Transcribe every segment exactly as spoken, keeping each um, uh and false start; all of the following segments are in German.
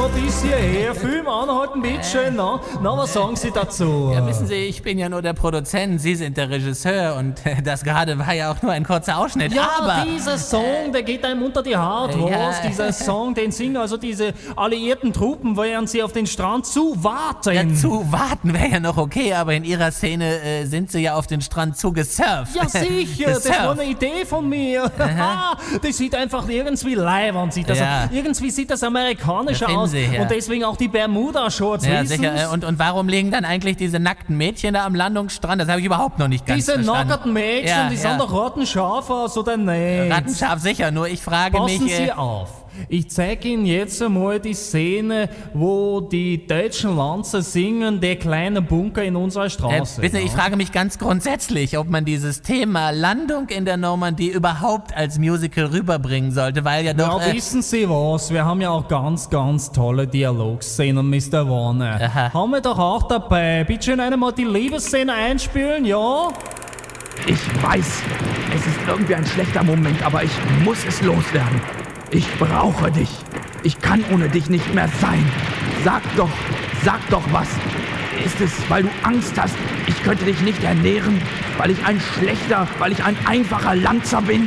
noch bis hierher. Film anhalten, bitteschön. Na, na, was sagen Sie dazu? Ja, wissen Sie, ich bin ja nur der Produzent, Sie sind der Regisseur und äh, das gerade war ja auch nur ein kurzer Ausschnitt. Ja, aber dieser Song, der geht einem unter die Haut, Äh, ja. was? Dieser Song, den singen also diese alliierten Truppen, während sie auf den Strand zuwarten. ja, zu warten wäre ja noch okay, aber in Ihrer Szene äh, sind Sie ja auf den Strand zugesurft. Ja, sicher, das Gesurft. war eine Idee von mir. Das sieht einfach irgendwie leibend, sieht das Ja. irgendwie sieht das amerikanischer Ja, aus. finden Sie, ja. Und deswegen auch die Bermuda-Shorts, Ja, wissen sicher. Sie? Äh, Und, und warum liegen dann eigentlich diese nackten Mädchen da am Landungsstrand? Das habe ich überhaupt noch nicht ganz Diese verstanden. nackerten Mädchen, Ja, die ja. sind doch rattenscharf aus, oder nicht? Rattenscharf sicher, nur ich frage Passen mich... Sie Äh, auf. Ich zeige Ihnen jetzt einmal die Szene, wo die deutschen Lanzer singen, der kleine Bunker in unserer äh, Straße. wissen Sie, ich ja? frage mich ganz grundsätzlich, ob man dieses Thema Landung in der Normandie überhaupt als Musical rüberbringen sollte, weil ja doch... Ja, Äh, wissen Sie was? Wir haben ja auch ganz, ganz tolle Dialogszenen, Mister Warner. Aha. Haben wir doch auch dabei. Bitte schön einmal die Liebesszene einspielen, ja? Ich weiß, es ist irgendwie ein schlechter Moment, aber ich muss es loswerden. Ich brauche dich. Ich kann ohne dich nicht mehr sein. Sag doch, sag doch was. Ist es, weil du Angst hast, ich könnte dich nicht ernähren, weil ich ein schlechter, weil ich ein einfacher Lanzer bin?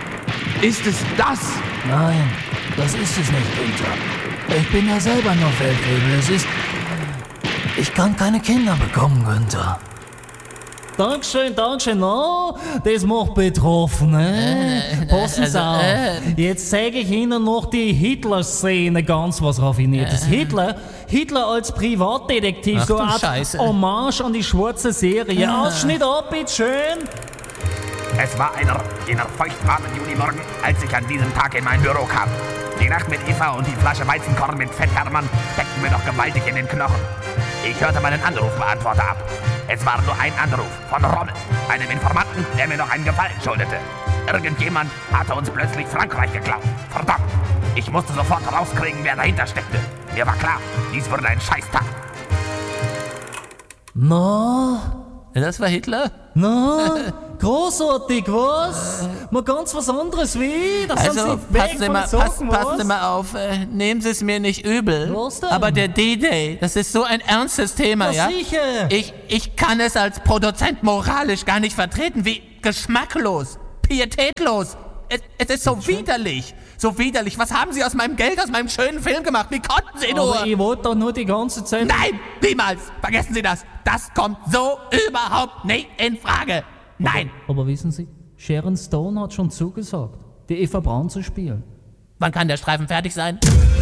Ist es das? Nein, das ist es nicht, Günther. Ich bin ja selber noch Feldwebel. Es ist... Ich kann keine Kinder bekommen, Günther. Dankeschön, Dankeschön. No, das macht betroffen, ne? Passen Sie also, auf. äh. Jetzt zeige ich Ihnen noch die Hitler-Szene, ganz was Raffiniertes. Hitler, Hitler als Privatdetektiv, Ach so du eine Art Scheiße. Hommage an die schwarze Serie. Ah. Ausschnitt ab, bitteschön. Es war einer jener feuchtwarmen Junimorgen, als ich an diesem Tag in mein Büro kam. Die Nacht mit Eva und die Flasche Weizenkorn mit Fetthermann steckten mir noch gewaltig in den Knochen. Ich hörte meinen Anrufbeantworter ab. Es war nur ein Anruf von Rommel, einem Informanten, der mir noch einen Gefallen schuldete. Irgendjemand hatte uns plötzlich Frankreich geklaut. Verdammt! Ich musste sofort rauskriegen, wer dahinter steckte. Mir war klar, dies wurde ein Scheißtag. Na, das war Hitler? na, großartig, was? Mal ganz was anderes wie? Das Also, sind Sie weg passen Sie, von mal, den pass, Socken, passen was? Sie mal auf, äh, nehmen Sie es mir nicht übel. Was denn? Aber der D-Day, das ist so ein ernstes Thema, Ja, ja? sicher. Ich, ich kann es als Produzent moralisch gar nicht vertreten, wie geschmacklos, pietätlos. Es, es ist so widerlich, so widerlich. Was haben Sie aus meinem Geld, aus meinem schönen Film gemacht? Wie konnten Sie nur? Aber ich wollte doch nur die ganze Zeit... Nein, niemals. Vergessen Sie das. Das kommt so überhaupt nicht in Frage. Nein. Aber, aber wissen Sie, Sharon Stone hat schon zugesagt, die Eva Braun zu spielen. Wann kann der Streifen fertig sein?